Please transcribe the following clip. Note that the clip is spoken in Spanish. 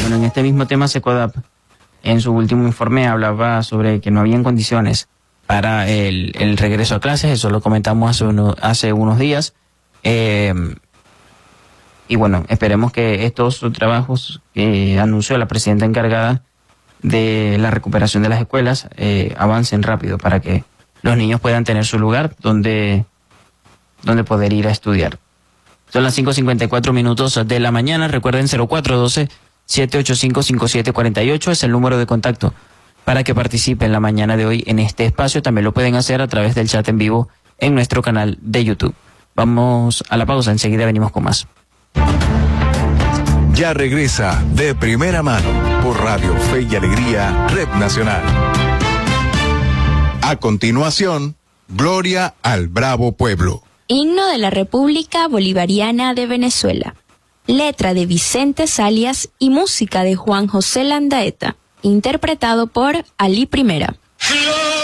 Bueno, en este mismo tema, Secodap, en su último informe, hablaba sobre que no habían condiciones para el regreso a clases. Eso lo comentamos hace unos días. Y bueno, esperemos que estos trabajos que anunció la presidenta encargada de la recuperación de las escuelas avancen rápido para que los niños puedan tener su lugar donde poder ir a estudiar. Son las 5:54 de la mañana. Recuerden, 0412-785-5748 es el número de contacto para que participen la mañana de hoy en este espacio. También lo pueden hacer a través del chat en vivo en nuestro canal de YouTube. Vamos a la pausa, enseguida venimos con más. Ya regresa De Primera Mano por Radio Fe y Alegría, Red Nacional. A continuación, Gloria al Bravo Pueblo. Himno de la República Bolivariana de Venezuela. Letra de Vicente Salias y música de Juan José Landaeta. Interpretado por Ali Primera.